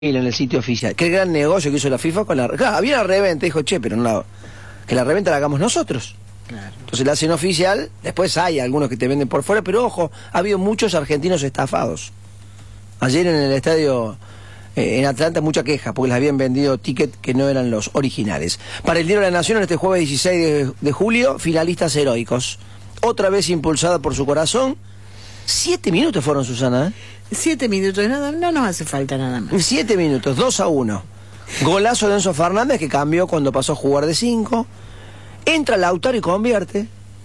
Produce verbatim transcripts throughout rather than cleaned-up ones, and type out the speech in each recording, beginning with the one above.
en el sitio oficial. Qué gran negocio que hizo la FIFA con la... Claro, había una reventa, dijo, che, pero no la... que la reventa la hagamos nosotros. Claro. Entonces la hacen oficial, después hay algunos que te venden por fuera, pero ojo, ha habido muchos argentinos estafados. Ayer en el estadio, eh, en Atlanta, mucha queja, porque les habían vendido tickets que no eran los originales. Para el Diario de la Nación, en este jueves dieciséis de, de julio, finalistas heroicos. Otra vez impulsada por su corazón. Siete minutos fueron, Susana, ¿eh? Siete minutos, no, no nos hace falta nada más. Siete minutos, dos a uno. Golazo de Enzo Fernández, que cambió cuando pasó a jugar de cinco. Entra Lautaro y convierte.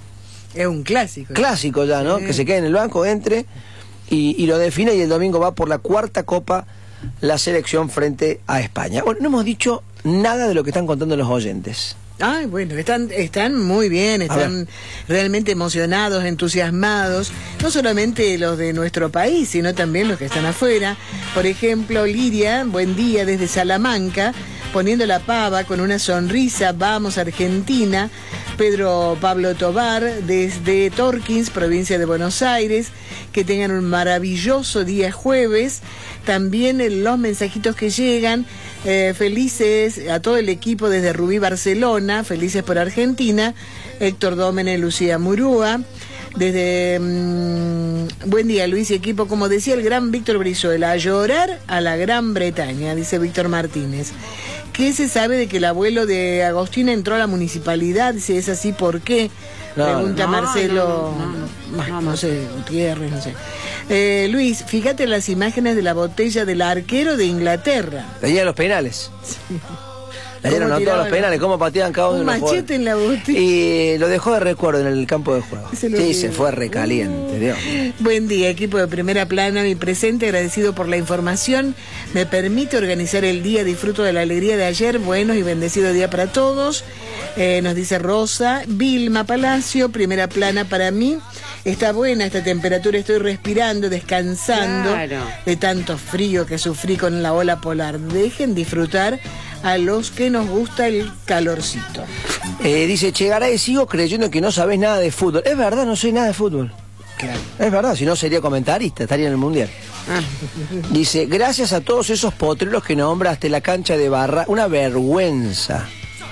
Es un clásico. Clásico ya, ¿no? Sí. Que se quede en el banco, entre y, y lo define, y el domingo va por la cuarta copa la selección frente a España. Bueno, no hemos dicho nada de lo que están contando los oyentes. Ay, bueno, están, están muy bien, están realmente emocionados, entusiasmados, no solamente los de nuestro país, sino también los que están afuera. Por ejemplo, Liria, buen día desde Salamanca, poniendo la pava con una sonrisa, vamos Argentina. Pedro Pablo Tobar desde Torkins, provincia de Buenos Aires, que tengan un maravilloso día jueves. También los mensajitos que llegan, eh, felices a todo el equipo desde Rubí, Barcelona, felices por Argentina. Héctor Dómene, Lucía Murúa, desde mmm, buen día Luis y equipo, como decía el gran Víctor Brizuela, a llorar a la Gran Bretaña, dice Víctor Martínez. ¿Qué se sabe de que el abuelo de Agostina entró a la municipalidad? Dice, ¿es así por qué? No, Pregunta no, No, Marcelo, no, no, no, no, no sé, Gutiérrez, no sé. Eh, Luis, fíjate las imágenes de la botella del arquero de Inglaterra. Allá los penales. Sí. Ayer anotó todos los penales, cómo pateaban cada uno de los jugadores. Un machete en la botella. Y lo dejó de recuerdo en el campo de juego. Se sí, se fue recaliente. Dios. Buen día, equipo de Primera Plana, mi presente, agradecido por la información. Me permite organizar el día, disfruto de la alegría de ayer, buenos y bendecido día para todos. Eh, nos dice Rosa. Vilma Palacio, Primera Plana para mí. Está buena esta temperatura, estoy respirando, descansando claro. de tanto frío que sufrí con la ola polar. Dejen disfrutar a los que nos gusta el calorcito. Eh, dice Chegaray, sigo creyendo que no sabés nada de fútbol. Es verdad, no sé nada de fútbol. Claro. Es verdad, si no sería comentarista, estaría en el Mundial. Ah. Dice, gracias a todos esos potreros que nombraste la cancha de Barra. Una vergüenza.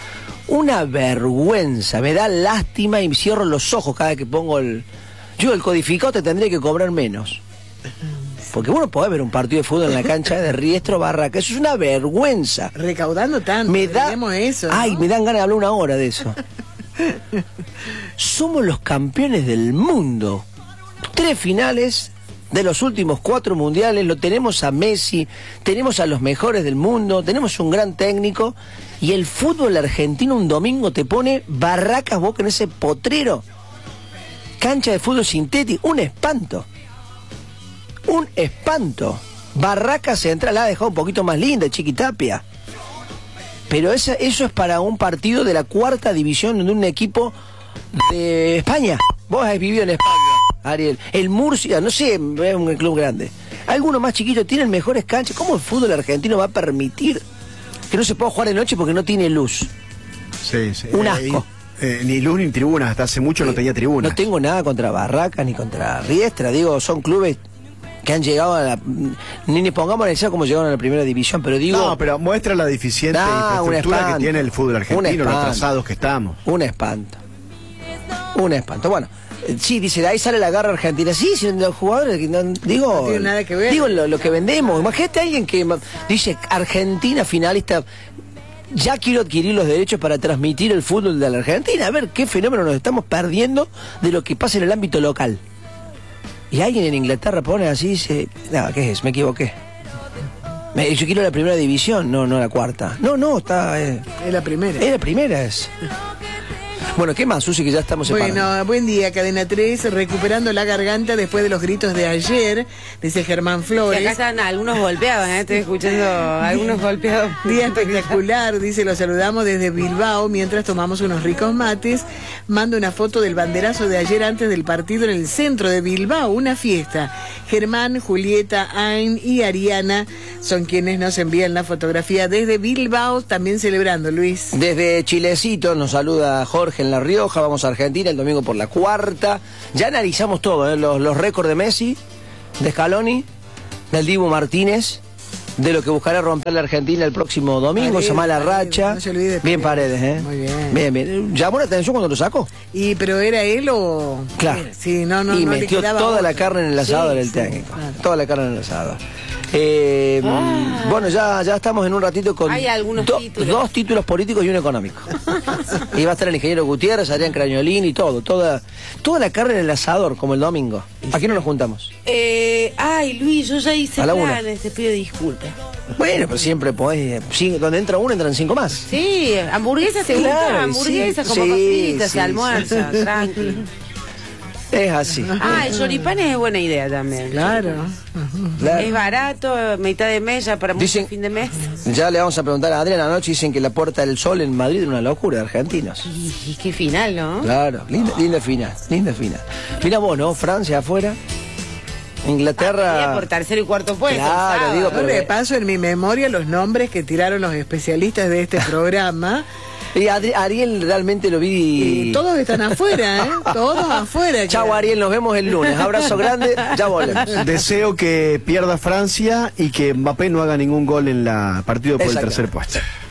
Una vergüenza. Me da lástima y cierro los ojos cada vez que pongo el... Yo el codificado te tendría que cobrar menos. Porque bueno, podés ver un partido de fútbol en la cancha de Riestro Barraca. Eso es una vergüenza. Recaudando tanto. Me da... eso, ¿no? Ay, me dan ganas de hablar una hora de eso. Somos los campeones del mundo. Tres finales de los últimos cuatro mundiales. Lo tenemos a Messi, tenemos a los mejores del mundo, tenemos un gran técnico. Y el fútbol argentino un domingo te pone Barracas Boca en ese potrero. Cancha de fútbol sintético, un espanto. Un espanto. Barraca Central la ha dejado un poquito más linda, Chiquitapia. Pero esa, eso es para un partido de la cuarta división de un equipo de España. Vos has vivido en España, Ariel. El Murcia, no sé, es un club grande. Algunos más chiquitos tienen mejores canchas. ¿Cómo el fútbol argentino va a permitir que no se pueda jugar de noche porque no tiene luz? Sí, sí. Un asco. Eh, ni luz ni tribunas, hasta hace mucho sí, no tenía tribunas. No tengo nada contra Barracas ni contra Riestra, digo, son clubes que han llegado a la... Ni ni pongamos en el cómo llegaron a la primera división, pero digo... No, pero muestra la deficiente nah, infraestructura que tiene el fútbol argentino, los atrasados que estamos. Un espanto. Un espanto. Bueno, sí, dice, de ahí sale la garra argentina. Sí, si los jugadores, no, digo... No tiene nada que ver. Digo, lo, lo que vendemos. Imagínate a alguien que dice, Argentina finalista... Ya quiero adquirir los derechos para transmitir el fútbol de la Argentina. A ver qué fenómeno nos estamos perdiendo de lo que pasa en el ámbito local. Y alguien en Inglaterra pone así y dice, no, ¿qué es? Me equivoqué. Me, yo quiero la primera división, no, no la cuarta. No, no, está... Eh, es la primera. Es la primera, es... Bueno, ¿qué más, Susi, que ya estamos separando? Bueno, buen día, Cadena tres, recuperando la garganta después de los gritos de ayer, dice Germán Flores. Y acá están algunos golpeados, ¿eh? Estoy escuchando algunos golpeados. Día espectacular, dice, lo saludamos desde Bilbao mientras tomamos unos ricos mates. Mando una foto del banderazo de ayer antes del partido en el centro de Bilbao, una fiesta. Germán, Julieta, Ain y Ariana son quienes nos envían la fotografía desde Bilbao, también celebrando, Luis. Desde Chilecito nos saluda Jorge en La Rioja, vamos a Argentina el domingo por la cuarta. Ya analizamos todo, ¿eh? los, los récords de Messi, de Scaloni, del Dibu Martínez, de lo que buscará romper la Argentina el próximo domingo, Paredes, se llama La Paredes, Racha. no se olvide de Bien Paredes, ¿eh? Muy bien. Bien, bien. ¿Llamó la atención cuando lo sacó? Y, pero era él o... Claro. Sí, no, no, y no le metió quedaba toda otra. la carne en el asador Sí, el sí, técnico. claro. Toda la carne en el asador. Eh, Ah. Bueno, ya, ya estamos en un ratito con Hay algunos do- títulos. dos títulos políticos y uno económico. Y va a estar el ingeniero Gutiérrez, Adrián Crañolín y todo. Toda, toda la carne en el asador, como el domingo. ¿A qué no nos juntamos? Eh, ay, Luis, yo ya hice A la una. planes, te pido disculpas. Bueno, pero siempre podés. Sí, donde entra uno, entran cinco más. Sí, hamburguesas te Claro, gustan, hamburguesas sí, como sí, papitas, sí, se almuerza, sí. tranqui. Es así. Ah, el choripanes es buena idea también. Claro. Claro. Es barato, mitad de mes ya para mucho Dicen- fin de mes. Ya le vamos a preguntar a Adrián. Anoche dicen que la Puerta del Sol en Madrid es una locura de argentinos. Y, y qué final, ¿no? Claro, linda, linda final, linda final. Mira vos, ¿no? Francia afuera. Inglaterra. Pelea por tercero y cuarto puesto. Claro, sábado. digo, Yo pero- repaso en mi memoria los nombres que tiraron los especialistas de este programa. Y Adri- Ariel realmente lo vi. Y todos están afuera, ¿eh? Todos afuera. Chau, quedan. Ariel, nos vemos el lunes. Abrazo grande, ya volvemos. Deseo que pierda Francia y que Mbappé no haga ningún gol en la partido por el Exacto. tercer puesto.